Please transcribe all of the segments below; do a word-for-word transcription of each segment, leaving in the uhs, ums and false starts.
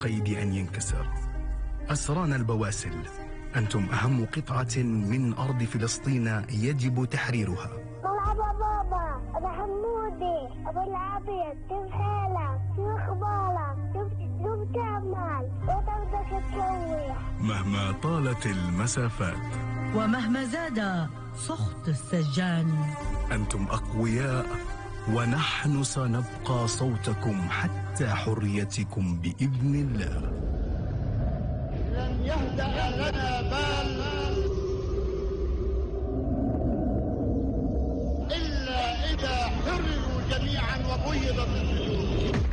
قيد أن ينكسر. أسرانا البواسل، أنتم أهم قطعة من أرض فلسطين يجب تحريرها. مرحبا بابا، أنا حمودي أبو العبيد، كيف حالك؟ شو أخبارك؟ شو بتعمل؟ وتبدك تسوي؟ مهما طالت المسافات ومهما زاد سخط السجان، أنتم أقوياء ونحن سنبقى صوتكم حتى حريتكم بإذن الله. لن يهدأ لنا بال إلا إذا حرروا جميعا وقيضت السجون.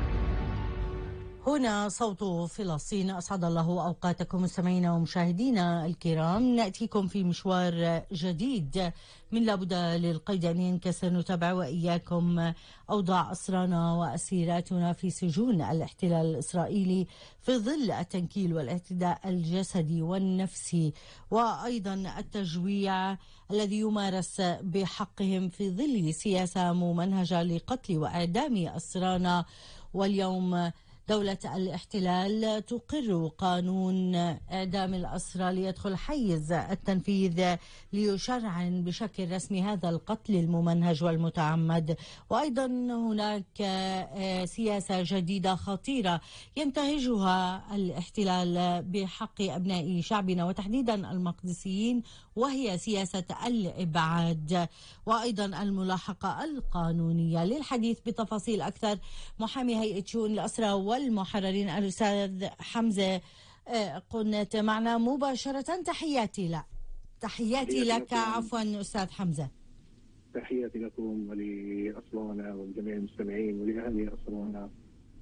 هنا صوت فلسطين. أسعد الله أوقاتكم مستمعينا ومشاهدينا الكرام. نأتيكم في مشوار جديد من لابد للقيد أن ينكسر. نتابع وإياكم أوضاع أسرانا وأسيراتنا في سجون الاحتلال الإسرائيلي في ظل التنكيل والاعتداء الجسدي والنفسي، وأيضا التجويع الذي يمارس بحقهم في ظل سياسة ممنهجة لقتل وإعدام أسرانا. واليوم دولة الاحتلال تقر قانون إعدام الأسرى ليدخل حيز التنفيذ ليشرعن بشكل رسمي هذا القتل الممنهج والمتعمد. وأيضا هناك سياسة جديدة خطيرة ينتهجها الاحتلال بحق أبناء شعبنا وتحديدا المقدسيين، وهي سياسة الإبعاد وأيضا الملاحقة القانونية. للحديث بتفاصيل أكثر محامي هيئة شؤون الأسرى والمحررين الأستاذ حمزة قنت معنا مباشرة. تحياتي لا تحياتي لك عفوا أستاذ حمزة. تحياتي لكم ولأسرانا والجميع المستمعين ولأهل أسرانا.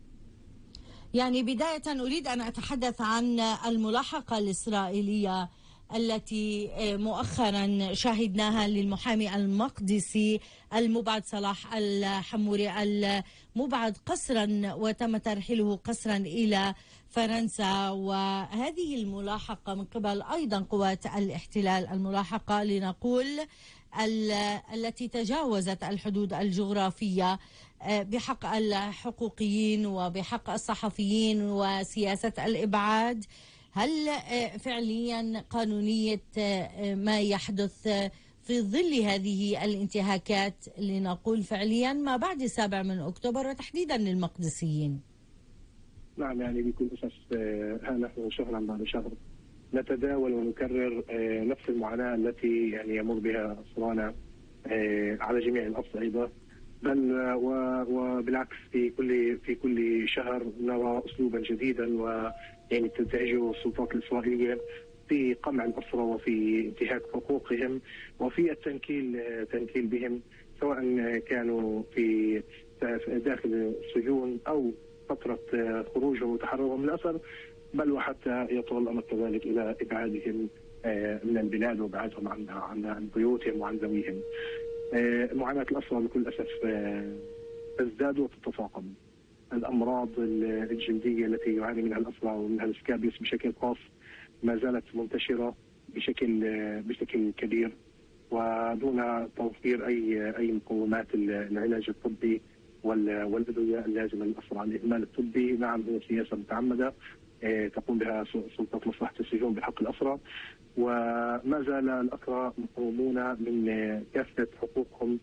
يعني بداية أريد أن أتحدث عن الملاحقة الإسرائيلية التي مؤخرا شاهدناها للمحامي المقدسي المبعد صلاح الحموري المبعد قسرا وتم ترحيله قسرا إلى فرنسا. وهذه الملاحقة من قبل أيضا قوات الاحتلال، الملاحقة لنقول التي تجاوزت الحدود الجغرافية بحق الحقوقيين وبحق الصحفيين وسياسة الإبعاد. هل فعليا قانونية ما يحدث في ظل هذه الانتهاكات لنقول فعليا ما بعد السابع من أكتوبر وتحديدا للمقدسيين؟ نعم، يعني بكل أساس ها نحن شهرا بعد شهر نتداول ونكرر نفس المعاناة التي يعني يمر بها أسرانا على جميع الأصعدة، بل وبالعكس في كل في كل شهر نرى أسلوبا جديدا ويعني تنتهجه السلطات الإسرائيلية في قمع الأسرى وفي انتهاك حقوقهم وفي التنكيل تنكيل بهم، سواء كانوا في داخل السجون أو فترة خروجهم وتحررهم من الأسر، بل وحتى يطول الأمر كذلك إلى إبعادهم من البلاد وإبعادهم عن عن بيوتهم وعن ذويهم. معاناة الأسرى بكل أسف تزداد وتتفاقم. الأمراض الجلدية التي يعاني منها الأسرى ومنها السكابيس بشكل خاص ما زالت منتشرة بشكل بشكل كبير، ودون توفير أي أي مقومات العلاج الطبي والأدوية اللازمة للأسرى. الإهمال الطبي نعم هي سياسة متعمدة تقوم بها سلطة مصلحة السجون بحق الأسرى، وما زال الأسرى محرومون من كافة حقوقهم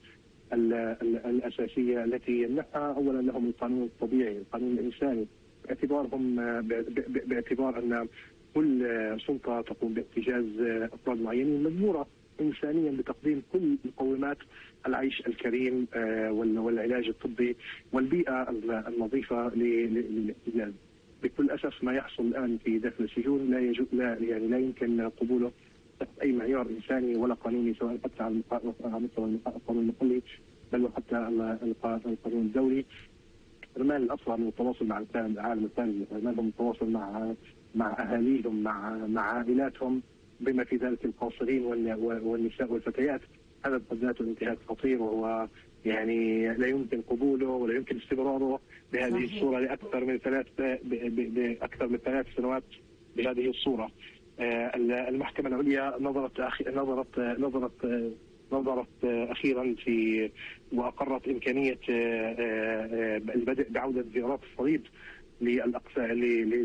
الأساسية التي يمنحها أولا لهم القانون الطبيعي، القانون الإنساني، باعتبارهم باعتبار أن كل سلطة تقوم باحتجاز أفراد معينين مجبورة إنسانيا بتقديم كل مقومات العيش الكريم والعلاج الطبي والبيئة النظيفة للاحتجاز. بكل أسف ما يحصل الآن في داخل السجون لا يجوز، لا يعني لا يمكن قبوله تحت أي معيار إنساني ولا قانوني، سواء حتى على مستوى القانون المحلي بل وحتى القانون الدولي. إرمال الأسرى من التواصل مع العالم الثاني، إرمالهم من التواصل مع مع أهاليهم مع مع عائلاتهم بما في ذلك القاصرين والنساء والفتيات، هذا بحد ذاته انتهاك خطير وهو يعني لا يمكن قبوله ولا يمكن استمراره بهذه الصورة لأكثر من ثلاث بأكثر من ثلاث سنوات بهذه الصورة. المحكمة العليا نظرت نظرت نظرت نظرت أخيرا في وأقرت إمكانية البدء بعودة زيارات الصليب للأقسام